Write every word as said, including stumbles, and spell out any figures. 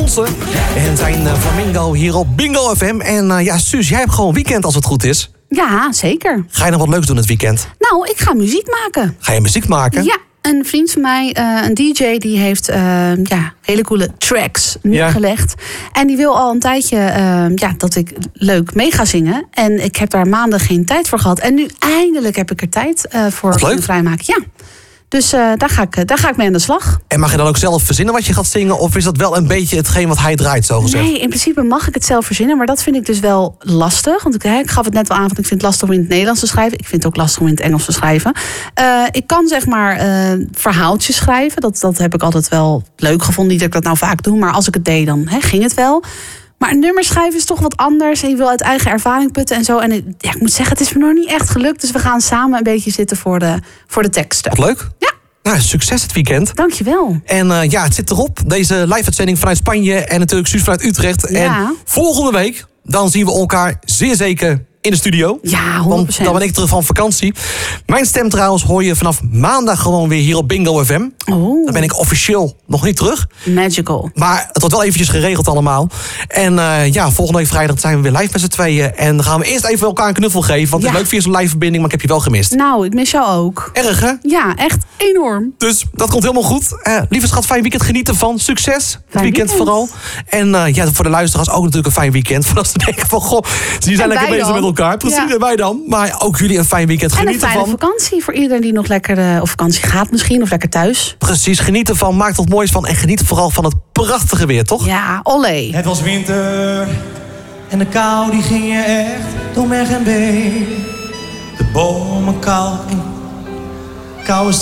Jansen. En zijn uh, Flamingo hier op Bingo F M. En uh, ja, Suus, jij hebt gewoon weekend als het goed is. Ja, zeker. Ga je nog wat leuks doen het weekend? Nou, ik ga muziek maken. Ga je muziek maken? Ja, een vriend van mij, uh, een D J, die heeft uh, ja, hele coole tracks neergelegd. Ja. En die wil al een tijdje uh, ja, dat ik leuk mee ga zingen. En ik heb daar maanden geen tijd voor gehad. En nu eindelijk heb ik er tijd uh, voor kunnen vrijmaken. Ja. Dus uh, daar, ga ik, daar ga ik mee aan de slag. En mag je dan ook zelf verzinnen wat je gaat zingen? Of is dat wel een beetje hetgeen wat hij draait, zo gezegd? Nee, in principe mag ik het zelf verzinnen. Maar dat vind ik dus wel lastig. Want ik, hè, ik gaf het net wel aan, want ik vind het lastig om in het Nederlands te schrijven. Ik vind het ook lastig om in het Engels te schrijven. Uh, ik kan zeg maar uh, verhaaltjes schrijven. Dat, dat heb ik altijd wel leuk gevonden. Niet dat ik dat nou vaak doe. Maar als ik het deed, dan hè, ging het wel. Maar een nummer schrijven is toch wat anders. En je wil uit eigen ervaring putten en zo. En ja, ik moet zeggen, het is me nog niet echt gelukt. Dus we gaan samen een beetje zitten voor de, voor de teksten. Wat leuk. Ja. Nou, succes het weekend. Dankjewel. En uh, ja, het zit erop. Deze live-uitzending vanuit Spanje en natuurlijk Suus vanuit Utrecht. Ja. En volgende week, dan zien we elkaar zeer zeker in de studio. Ja, honderd procent. Want dan ben ik terug van vakantie. Mijn stem trouwens hoor je vanaf maandag gewoon weer hier op Bingo F M. Oh. Dan ben ik officieel nog niet terug. Magical. Maar het wordt wel eventjes geregeld allemaal. En uh, ja, volgende week vrijdag zijn we weer live met z'n tweeën. En dan gaan we eerst even elkaar een knuffel geven. Want ja. het is leuk via zo'n live verbinding, maar ik heb je wel gemist. Nou, ik mis jou ook. Erg, hè? Ja, echt enorm. Dus dat komt helemaal goed. Uh, lieve schat, fijn weekend. Genieten van. Succes. Het weekend, weekend vooral. En uh, ja, voor de luisteraars ook natuurlijk een fijn weekend. Voor als ze denken van, goh, die zijn lekker bezig dan. met elkaar. Precies, ja. En wij dan. Maar ook jullie een fijn weekend. Genieten en een fijne van. vakantie voor iedereen die nog lekker uh, op vakantie gaat misschien. Of lekker thuis. Precies, genieten van. Maak er wat moois van. En geniet vooral van het prachtige weer, toch? Ja, olé. Het was winter. En de kou die ging je echt door merg en been. De bomen kaal en koude